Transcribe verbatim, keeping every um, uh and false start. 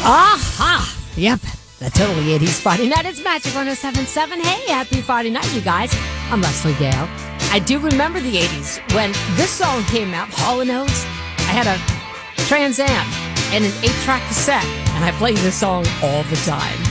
Aha! Yep, the totally eighties Friday night. It's Magic one oh seven point seven. Hey, happy Friday night, you guys. I'm Leslie Gale. I do remember the eighties when this song came out, Hall and Oates. I had a Trans Am and an eight-track cassette, and I played this song all the time.